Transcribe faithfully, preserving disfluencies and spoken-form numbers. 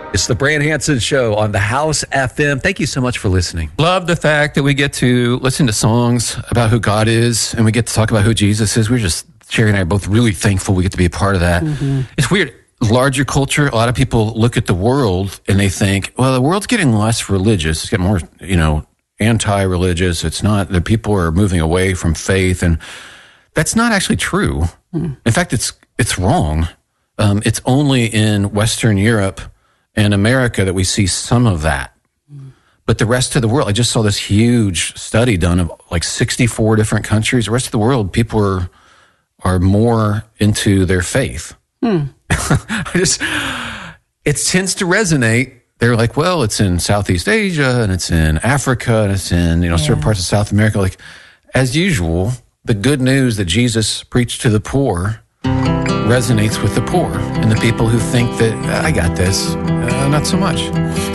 It's the Brand Hansen Show on the House F M. Thank you so much for listening. Love the fact that we get to listen to songs about who God is, and we get to talk about who Jesus is. We're just, Sherry and I are both really thankful we get to be a part of that. Mm-hmm. It's weird. Larger culture, a lot of people look at the world and they think, well, the world's getting less religious. It's getting more, you know, anti-religious. It's not, the people are moving away from faith. And that's not actually true. Mm. In fact, it's, it's wrong. Um, it's only in Western Europe and America that we see some of that. Mm. But the rest of the world, I just saw this huge study done of like sixty-four different countries. The rest of the world, people are, are more into their faith. Mm. I just, it tends to resonate. They're like, well, it's in Southeast Asia and it's in Africa and it's in, you know, yeah. certain parts of South America. Like, as usual, the good news that Jesus preached to the poor resonates with the poor and the people who think that, I got this, uh, not so much.